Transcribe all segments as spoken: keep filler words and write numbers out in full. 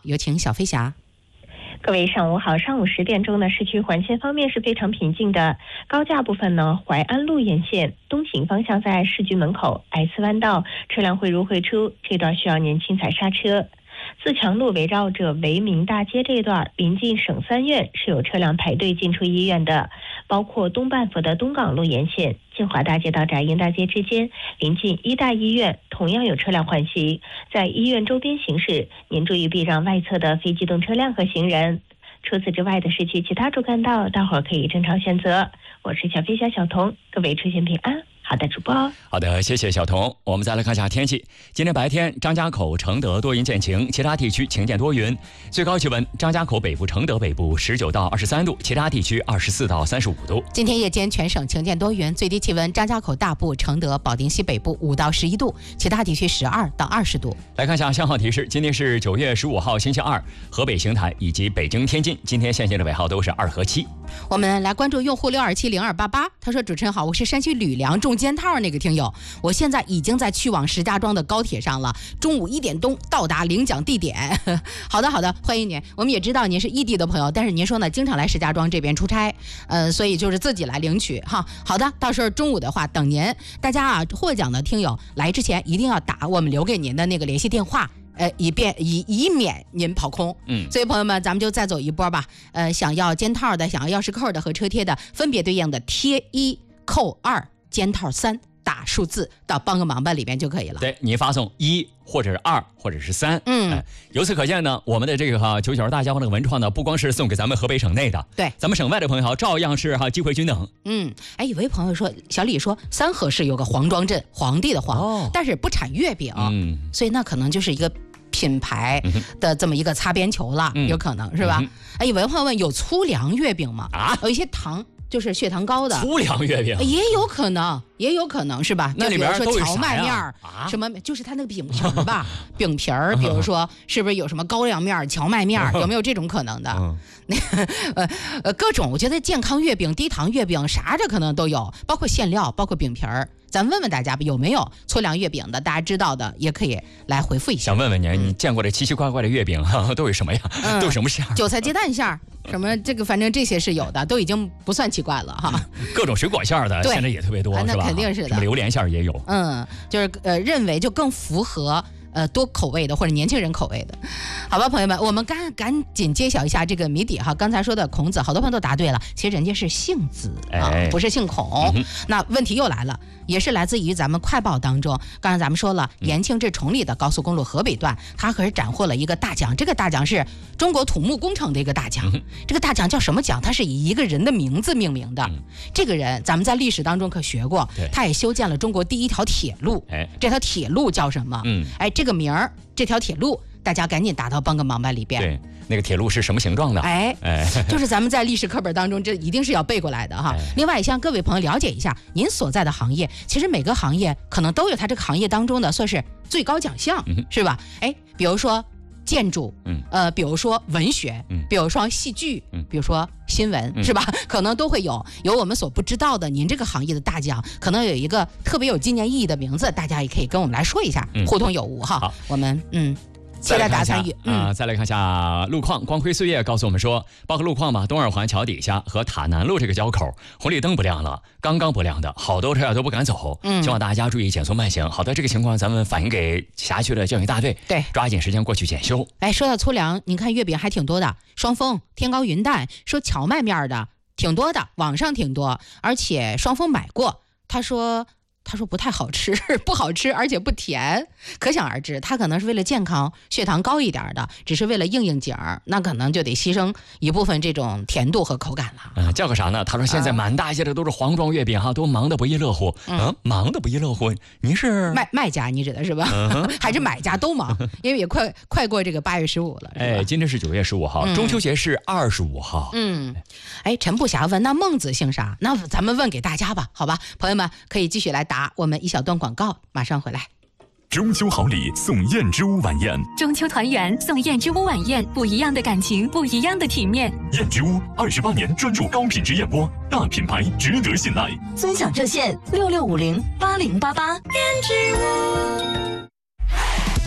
有请小飞侠。 各位上午好，上午十点钟呢，市区环线方面是非常平静的。高架部分呢，淮安路沿线东行方向在市局门口 S 弯道车辆汇入汇出，这段需要您轻踩刹车。自强路围绕着维民大街这段临近省三院是有车辆排队进出医院的，包括东半府的东港路沿线晋华大街到翟英大街之间临近医大医院同样有车辆缓行，在医院周边行驶您注意避让外侧的非机动车辆和行人。除此之外的市区其他主干道大伙儿可以正常选择。我是小飞侠小童，各位出行平安。好的，主播。 好的，谢谢小童。我们再来看一下天气。今天白天张家口、承德多云见晴，其他地区晴见多云。最高气温张家口北部、承德北部十九到二十三度，其他地区二十四到三十五度。 今天夜间全省晴见多云，最低气温张家口大部、承德、保定西北部五到十一度，其他地区十二到二十度。 来看一下信号提示，今天是九月十五号星期二，河北邢台以及北京天津今天限行的尾号都是二和七。 我们来关注用户六二七零二八八，他说：“主持人好，我是山西吕梁中间套那个听友，我现在已经在去往石家庄的高铁上了，中午一点钟到达领奖地点。好的，好的，欢迎您。我们也知道您是异地的朋友，但是您说呢，经常来石家庄这边出差，呃，所以就是自己来领取哈。好的，到时候中午的话等您。大家啊，获奖的听友来之前一定要打我们留给您的那个联系电话。”呃，以便以以免您跑空，嗯，所以朋友们，咱们就再走一波吧。呃，想要肩套的，想要钥匙扣的和车贴的，分别对应的贴一、扣二、肩套三，打数字到帮个忙吧里边就可以了。 对，你发送一或者是二或者是三， 嗯、 呃，由此可见呢，我们的这个哈九九大家伙的文创呢，不光是送给咱们河北省内的， 对， 咱们省外的朋友照样是哈机会均等。 嗯，哎，有位朋友说，小李说三河市有个黄庄镇，皇帝的皇，哦、但是不产月饼，嗯，所以那可能就是一个品牌的这么一个擦边球了，嗯、有可能是吧？嗯、哎，有位朋友问，有粗粮月饼吗？啊，有一些糖。就是血糖高的粗粮月饼也有可能，也有可能是吧？ 那里边就比如说荞麦面儿、啊、什么，就是它那个饼皮儿吧，饼皮儿，比如说是不是有什么高粱面、荞麦面，有没有这种可能的？那呃呃各种，我觉得健康月饼、低糖月饼啥这可能都有，包括馅料，包括饼皮儿。咱问问大家吧，有没有粗粮月饼的？大家知道的也可以来回复一下。 想问问你，嗯、你见过这奇奇怪怪的月饼都有什么呀？嗯、都有什么馅？ 韭菜鸡蛋馅儿，什么这个反正这些是有的，都已经不算奇怪了哈。 各种水果馅的现在也特别多， 啊、 是吧？ 那肯定是的。 什么榴莲馅也有。 嗯，就是呃认为就更符合。呃，多口味的或者年轻人口味的，好吧，朋友们，我们赶赶紧揭晓一下这个谜底哈。刚才说的孔子，好多朋友都答对了，其实人家是姓子啊，哎、不是姓孔。嗯、那问题又来了，也是来自于咱们快报当中。刚才咱们说了，延庆至崇礼的高速公路河北段，它可是斩获了一个大奖，这个大奖是中国土木工程的一个大奖。嗯、这个大奖叫什么奖？它是以一个人的名字命名的。嗯、这个人咱们在历史当中可学过，他也修建了中国第一条铁路。哎，这条铁路叫什么？嗯，哎。这个名儿，这条铁路，大家赶紧打到帮个忙吧里边。 对，那个铁路是什么形状的？ 哎哎，就是咱们在历史课本当中，这一定是要背过来的哈。哎、另外，向各位朋友了解一下，您所在的行业，其实每个行业可能都有它这个行业当中的算是最高奖项，嗯、是吧？哎，比如说建筑，嗯，呃，比如说文学，嗯，比如说戏剧，嗯，比如说新闻，嗯、是吧？可能都会有有我们所不知道的，您这个行业的大奖，可能有一个特别有纪念意义的名字，大家也可以跟我们来说一下，嗯、互通有无哈。好，我们嗯。期待大家参与啊、呃！再来看一下路况，光辉岁月告诉我们说，包括路况吧，东二环桥底下和塔南路这个交口红绿灯不亮了，刚刚不亮的，好多车都不敢走。嗯，希望大家注意减速慢行。好的，这个情况咱们反映给辖区的交警大队， 对， 抓紧时间过去检修。 哎，说到粗粮，您看月饼还挺多的，双丰、天高云淡，说荞麦面的挺多的，网上挺多，而且双丰买过，他说。他说不太好吃，不好吃，而且不甜，可想而知，他可能是为了健康，血糖高一点的，只是为了应应景儿，那可能就得牺牲一部分这种甜度和口感了。 嗯，叫个啥呢？他说现在满大街的都是黄庄月饼哈，都忙得不亦乐乎。嗯，嗯忙得不亦乐乎。您是卖卖家，你指的是吧？嗯、还是买家都忙？因为也快快过这个八月十五了。 哎，今天是九月十五号，嗯、中秋节是二十五号。 嗯，哎，陈不暇问，那孟子姓啥？那咱们问给大家吧，好吧，朋友们可以继续来。答我们一小段广告，马上回来。 中秋好礼送燕之屋晚宴， 中秋团圆送燕之屋晚宴，不一样的感情，不一样的体面。 燕之屋二十八年专注高品质燕窝，大品牌值得信赖。 尊享热线六六五零八零八八。燕之屋。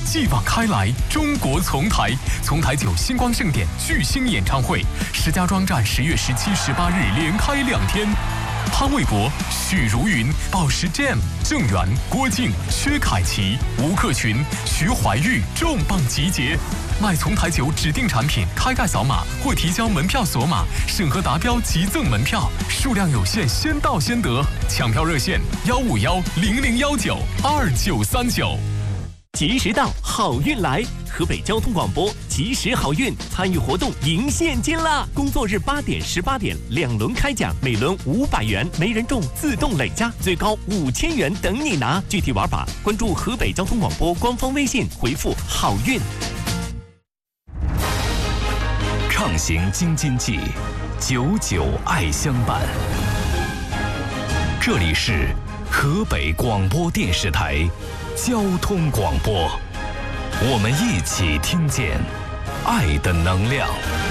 继往开来，中国丛台，丛台酒星光盛典巨星演唱会，石家庄站十月十七、十八日连开两天。潘玮柏、许茹芸、宝石 Jam、郑源、郭靖、薛凯琪、吴克群、徐怀钰重磅集结。买丛台酒指定产品，开盖扫码或提交门票锁码，审核达标即赠门票，数量有限，先到先得。抢票热线：幺五幺零零幺九二九三九。 及时到，好运来！河北交通广播及时好运，参与活动赢现金啦！工作日八点、十八点两轮开奖，每轮五百元，没人中自动累加，最高五千元等你拿。具体玩法关注河北交通广播官方微信，回复好运。 畅行京津冀，久久爱相伴。这里是河北广播电视台交通广播，我们一起听见爱的能量。